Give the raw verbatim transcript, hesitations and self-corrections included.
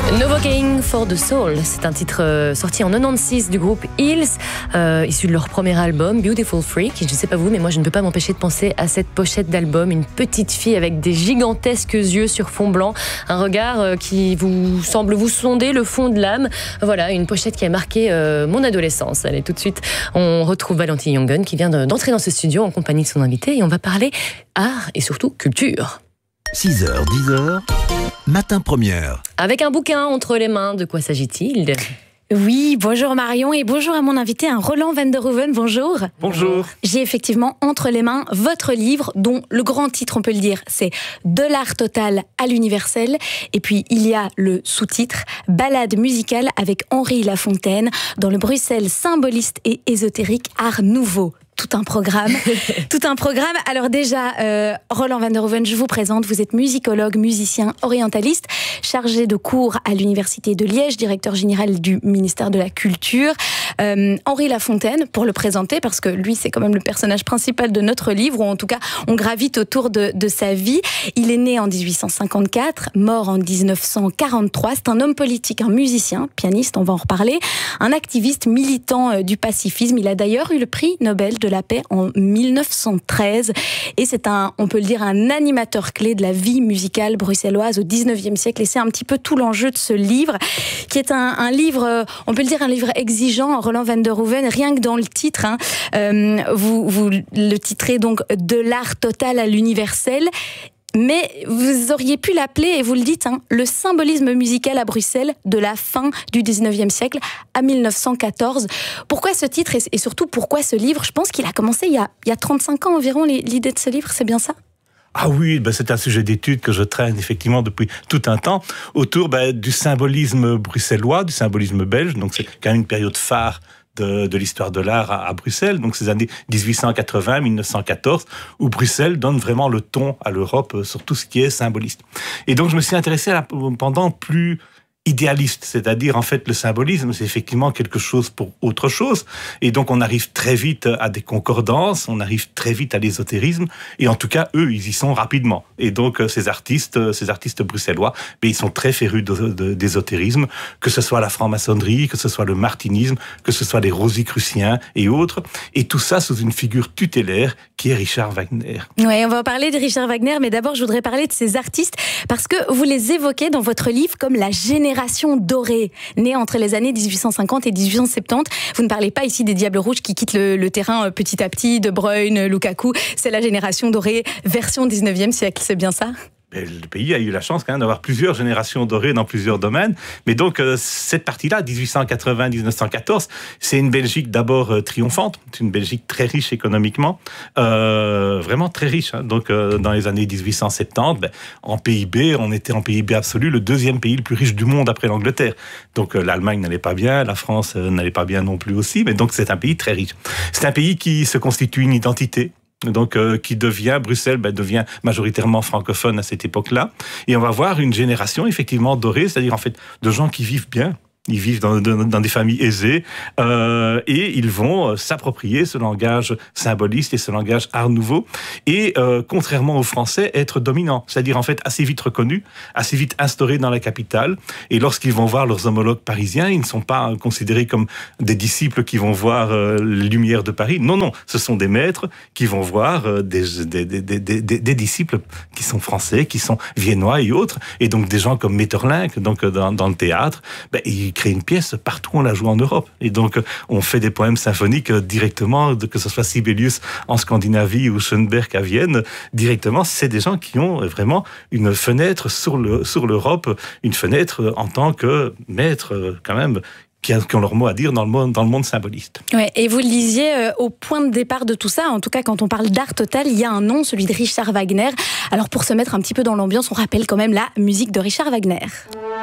Novocaine for the Soul, c'est un titre euh, sorti en quatre-vingt-seize du groupe Hills, euh, issu de leur premier album Beautiful Freak. Je ne sais pas vous, mais moi je ne peux pas m'empêcher de penser à cette pochette d'album, une petite fille avec des gigantesques yeux sur fond blanc, un regard euh, qui vous semble vous sonder le fond de l'âme. Voilà, une pochette qui a marqué euh, mon adolescence. Allez, tout de suite, on retrouve Valentine Jongen qui vient de, d'entrer dans ce studio en compagnie de son invité et on va parler art et surtout culture. six heures, dix heures, matin première. Avec un bouquin entre les mains, de quoi s'agit-il ? Oui, bonjour Marion et bonjour à mon invité, un Roland van der Hoeven, bonjour. Bonjour. J'ai effectivement entre les mains votre livre dont le grand titre, on peut le dire, c'est « De l'art total à l'universel ». Et puis il y a le sous-titre « Ballade musicale avec Henri Lafontaine dans le Bruxelles symboliste et ésotérique art nouveau ». Tout un programme, tout un programme. Alors déjà, euh, Roland van der Hoeven, je vous présente. Vous êtes musicologue, musicien, orientaliste, chargé de cours à l'Université de Liège, directeur général du ministère de la Culture. Euh, Henri Lafontaine, pour le présenter, parce que lui, c'est quand même le personnage principal de notre livre, ou en tout cas, on gravite autour de, de sa vie. Il est né en dix-huit cent cinquante-quatre, mort en dix-neuf cent quarante-trois. C'est un homme politique, un musicien, pianiste, on va en reparler, un activiste militant euh, du pacifisme. Il a d'ailleurs eu le prix Nobel de de la paix en mille neuf cent treize et c'est un, on peut le dire, un animateur clé de la vie musicale bruxelloise au dix-neuvième siècle et c'est un petit peu tout l'enjeu de ce livre qui est un, un livre, on peut le dire, un livre exigeant. Roland van der Hoeven, rien que dans le titre, hein, euh, vous, vous le titrez donc « De l'art total à l'universel ». Mais vous auriez pu l'appeler, et vous le dites, hein, le symbolisme musical à Bruxelles de la fin du dix-neuvième siècle à mille neuf cent quatorze. Pourquoi ce titre et surtout pourquoi ce livre ? Je pense qu'il a commencé il y a, il y a trente-cinq ans environ, l'idée de ce livre, c'est bien ça ? Ah oui, ben c'est un sujet d'étude que je traîne effectivement depuis tout un temps autour ben, du symbolisme bruxellois, du symbolisme belge. Donc c'est quand même une période phare de, de l'histoire de l'art à, à Bruxelles, donc ces années dix-huit cent quatre-vingts à mille neuf cent quatorze, où Bruxelles donne vraiment le ton à l'Europe sur tout ce qui est symboliste. Et donc je me suis intéressé à la, pendant plus idéaliste, c'est-à-dire en fait le symbolisme c'est effectivement quelque chose pour autre chose et donc on arrive très vite à des concordances, on arrive très vite à l'ésotérisme et en tout cas eux ils y sont rapidement et donc ces artistes, ces artistes bruxellois, mais ils sont très férus de, de, d'ésotérisme, que ce soit la franc-maçonnerie, que ce soit le martinisme, que ce soit les rosicruciens et autres et tout ça sous une figure tutélaire qui est Richard Wagner. Oui, on va parler de Richard Wagner mais d'abord je voudrais parler de ces artistes parce que vous les évoquez dans votre livre comme la génération dorée, née entre les années dix-huit cent cinquante et dix-huit cent soixante-dix. Vous ne parlez pas ici des Diables Rouges qui quittent le, le terrain petit à petit, De Bruyne, Lukaku. C'est la génération dorée version dix-neuvième siècle, c'est bien ça ? Le pays a eu la chance quand même d'avoir plusieurs générations dorées dans plusieurs domaines. Mais donc, euh, cette partie-là, dix-huit cent quatre-vingts à dix-neuf cent quatorze, c'est une Belgique d'abord euh, triomphante. C'est une Belgique très riche économiquement. Euh, vraiment très riche. Hein. Donc, euh, dans les années dix-huit cent soixante-dix, ben, en P I B, on était en P I B absolu le deuxième pays le plus riche du monde après l'Angleterre. Donc, euh, l'Allemagne n'allait pas bien, la France euh, n'allait pas bien non plus aussi. Mais donc, c'est un pays très riche. C'est un pays qui se constitue une identité. Donc, euh, qui devient, Bruxelles ben, devient majoritairement francophone à cette époque-là. Et on va voir une génération effectivement dorée, c'est-à-dire en fait de gens qui vivent bien. Ils vivent dans, dans, dans des familles aisées euh, et ils vont euh, s'approprier ce langage symboliste et ce langage art nouveau et euh, contrairement aux Français être dominants, c'est-à-dire en fait assez vite reconnus, assez vite instaurés dans la capitale et lorsqu'ils vont voir leurs homologues parisiens, ils ne sont pas considérés comme des disciples qui vont voir euh, les lumières de Paris, non, non, ce sont des maîtres qui vont voir euh, des, des, des, des, des, des disciples qui sont français, qui sont viennois et autres et donc des gens comme Maeterlinck, donc dans, dans le théâtre, ben, ils créer une pièce partout où on la joue en Europe. Et donc, on fait des poèmes symphoniques directement, que ce soit Sibelius en Scandinavie ou Schoenberg à Vienne, directement, c'est des gens qui ont vraiment une fenêtre sur, le, sur l'Europe, une fenêtre en tant que maître, quand même, qui ont leur mot à dire dans le monde, dans le monde symboliste. Ouais, et vous le disiez, euh, au point de départ de tout ça, en tout cas quand on parle d'art total, il y a un nom, celui de Richard Wagner. Alors pour se mettre un petit peu dans l'ambiance, on rappelle quand même la musique de Richard Wagner.